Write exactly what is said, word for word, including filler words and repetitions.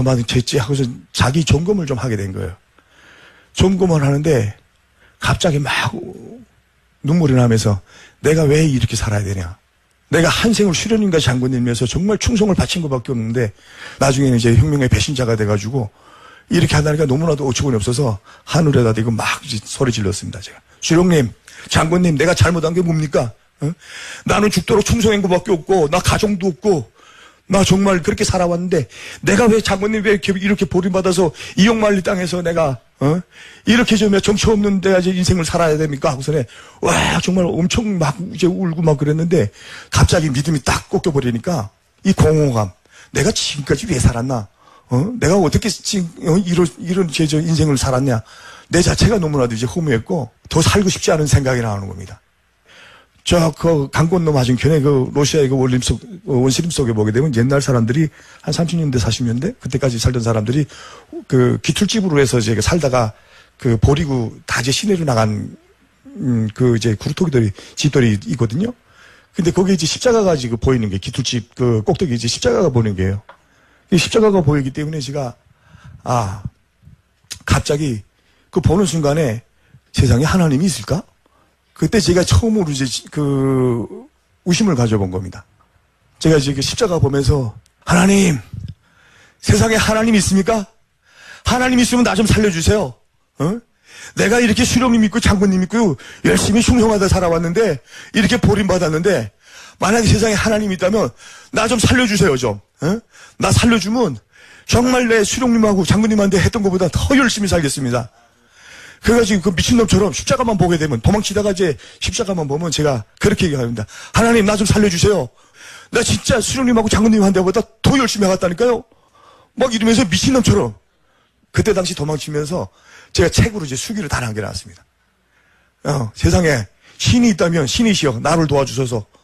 얼마 됐지 하고서 자기 점검을 좀 하게 된 거예요. 점검을 하는데 갑자기 막 눈물이 나면서 내가 왜 이렇게 살아야 되냐. 내가 한 생을 수련인가 장군님에서 정말 충성을 바친 것밖에 없는데 나중에는 이제 혁명의 배신자가 돼가지고 이렇게 하다니까 너무나도 어처구니 없어서 하늘에다 대고 막 소리 질렀습니다. 제가 수령님, 장군님, 내가 잘못한 게 뭡니까? 어? 나는 죽도록 충성한 것밖에 없고 나 가정도 없고 나 정말 그렇게 살아왔는데 내가 왜 장군님 왜 이렇게, 이렇게 보림받아서 이용만리 땅에서 내가 어? 이렇게 좀 정처 없는 데가 이제 인생을 살아야 됩니까? 하고서는 와 정말 엄청 막 이제 울고 막 그랬는데 갑자기 믿음이 딱 꺾여버리니까 이 공허감, 내가 지금까지 왜 살았나? 어? 내가 어떻게 지금 어? 이런 이런 제 저 인생을 살았냐? 내 자체가 너무나도 이제 허무했고 더 살고 싶지 않은 생각이 나오는 겁니다. 저 그 강권도 맞은편에 그 러시아의 그 원림 속 원시림 속에 보게 되면 옛날 사람들이 한 삼십 년대 사십 년대 그때까지 살던 사람들이 그 기툴집으로 해서 이제 살다가 그 버리고 다 이제 시내로 나간 음 그 이제 구루토기들이 집들이 있거든요. 근데 거기에 이제 십자가가 지금 보이는 게 기툴집 그 꼭대기 이제 십자가가 보이는 게요. 이 십자가가 보이기 때문에 제가 아 갑자기 그 보는 순간에 세상에 하나님이 있을까? 그때 제가 처음으로 이제 그 의심을 가져본 겁니다. 제가 이제 그 십자가 보면서 하나님, 세상에 하나님 있습니까? 하나님 있으면 나 좀 살려주세요. 어? 내가 이렇게 수령님 믿고 장군님 믿고 열심히 흉성하다 살아왔는데 이렇게 버림받았는데 만약에 세상에 하나님 있다면 나 좀 살려주세요 좀. 어? 나 살려주면 정말 내 수령님하고 장군님한테 했던 것보다 더 열심히 살겠습니다. 그래가지고 그 미친놈처럼 십자가만 보게 되면 도망치다가 이제 십자가만 보면 제가 그렇게 얘기합니다. 하나님 나 좀 살려주세요. 나 진짜 수령님하고 장군님한테보다 더 열심히 해갔다니까요. 막 이러면서 미친놈처럼. 그때 당시 도망치면서 제가 책으로 이제 수기를 다 남겨놨습니다. 어, 세상에 신이 있다면 신이시여 나를 도와주셔서